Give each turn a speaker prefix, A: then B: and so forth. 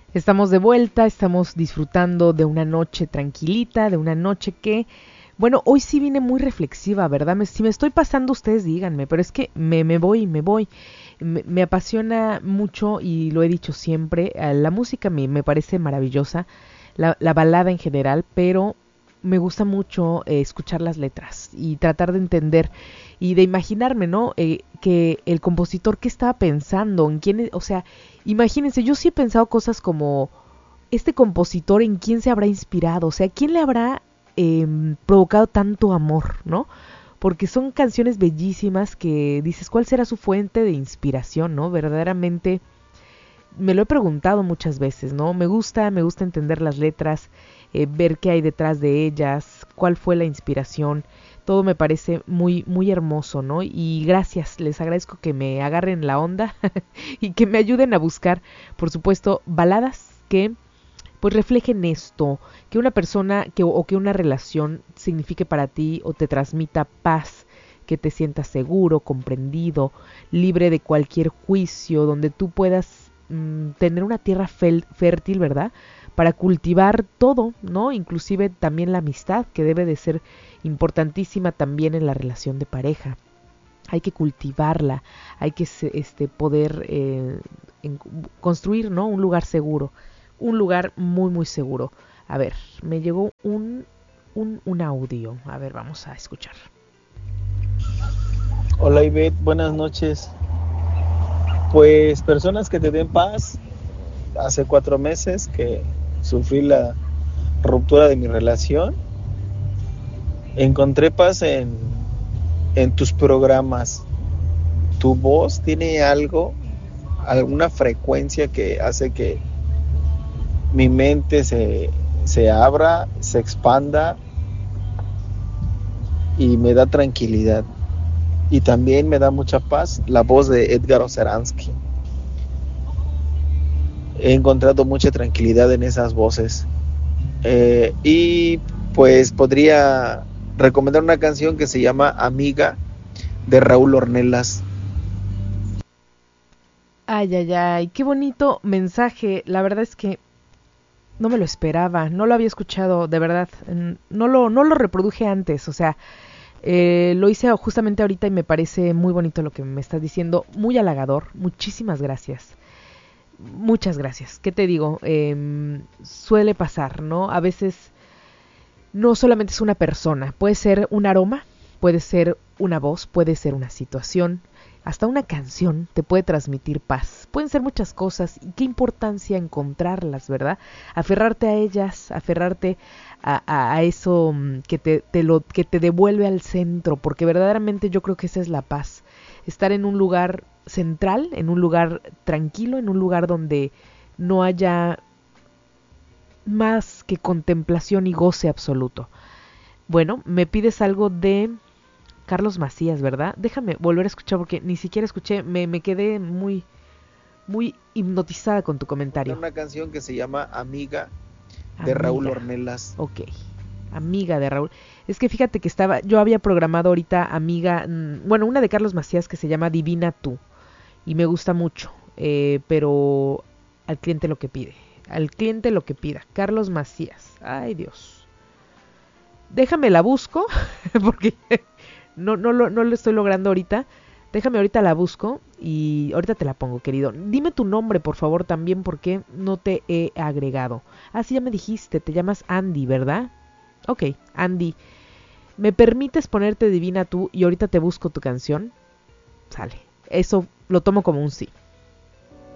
A: Estamos de vuelta, estamos disfrutando de una noche tranquilita, de una noche que, bueno, hoy sí vine muy reflexiva, ¿verdad? Si me estoy pasando, ustedes díganme, pero es que me voy. Me apasiona mucho y lo he dicho siempre, la música me parece maravillosa, la balada en general, pero me gusta mucho escuchar las letras y tratar de entender y de imaginarme, ¿no? Que el compositor, ¿qué estaba pensando? ¿En quién? O sea, imagínense, yo sí he pensado cosas como, este compositor, ¿en quién se habrá inspirado? O sea, ¿quién le habrá provocado tanto amor, ¿no? Porque son canciones bellísimas que dices, ¿cuál será su fuente de inspiración, ¿no? Verdaderamente me lo he preguntado muchas veces, ¿no? Me gusta entender las letras, ver qué hay detrás de ellas, cuál fue la inspiración. Todo me parece muy, muy hermoso, ¿no? Y gracias, les agradezco que me agarren la onda y que me ayuden a buscar, por supuesto, baladas que pues reflejen esto, que una persona o que una relación signifique para ti o te transmita paz, que te sientas seguro, comprendido, libre de cualquier juicio, donde tú puedas tener una tierra fértil, ¿verdad? Para cultivar todo, ¿no? Inclusive también la amistad, que debe de ser importantísima también en la relación de pareja. Hay que cultivarla, hay que poder construir, ¿no? Un lugar seguro, un lugar muy, muy seguro. A ver, me llegó un audio. A ver, vamos a escuchar.
B: Hola Ivette, buenas noches. Pues personas que te den paz, hace 4 meses que sufrí la ruptura de mi relación, encontré paz en tus programas. Tu voz tiene algo, alguna frecuencia que hace que mi mente se abra, se expanda y me da tranquilidad. Y también me da mucha paz la voz de Edgar Oceransky. He encontrado mucha tranquilidad en esas voces. Y pues podría recomendar una canción que se llama Amiga de Raúl Ornelas.
A: Ay, ay, ay, qué bonito mensaje. La verdad es que no me lo esperaba, no lo había escuchado, de verdad. No lo reproduje antes, o sea, lo hice justamente ahorita y me parece muy bonito lo que me estás diciendo, muy halagador. Muchísimas gracias. Muchas gracias. ¿Qué te digo? Suele pasar, ¿no? A veces no solamente es una persona, puede ser un aroma, puede ser una voz, puede ser una situación, hasta una canción te puede transmitir paz. Pueden ser muchas cosas y qué importancia encontrarlas, ¿verdad? Aferrarte a ellas, aferrarte a eso que te devuelve al centro, porque verdaderamente yo creo que esa es la paz. Estar en un lugar central, en un lugar tranquilo, en un lugar donde no haya más que contemplación y goce absoluto. Bueno, me pides algo de Carlos Macías, ¿verdad? Déjame volver a escuchar porque ni siquiera escuché, me quedé muy, muy hipnotizada con tu comentario.
B: Una canción que se llama Amiga de Raúl
A: Amiga,
B: Ornelas.
A: ok, amiga de Raúl. Es que fíjate que yo había programado ahorita amiga, bueno, una de Carlos Macías que se llama Divina Tú y me gusta mucho, pero al cliente lo que pide, al cliente lo que pida. Carlos Macías, ay Dios. Déjame la busco porque no lo estoy logrando ahorita. Déjame ahorita la busco y ahorita te la pongo, querido. Dime tu nombre, por favor, también porque no te he agregado. Ah, sí, ya me dijiste, te llamas Andy, ¿verdad? Ok, Andy. ¿Me permites ponerte divina tú y ahorita te busco tu canción? Sale. Eso lo tomo como un sí.